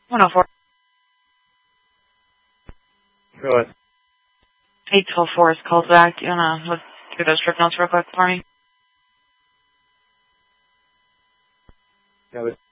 104. Go ahead. 812 is called back. You want to look through those trip notes real quick for me? Got it.